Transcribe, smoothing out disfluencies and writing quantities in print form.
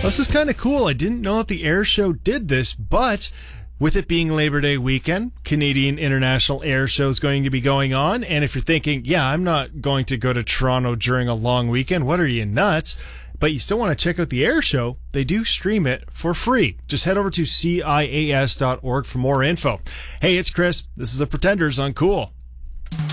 This is kind of cool. I didn't know that the Air Show did this, but with it being Labor Day weekend, Canadian International Air Show is going to be going on. And if you're thinking, yeah, I'm not going to go to Toronto during a long weekend, what are you, nuts? But you still want to check out the Air Show, they do stream it for free. Just head over to CIAS.org for more info. Hey, it's Chris. This is the Pretenders on Cool.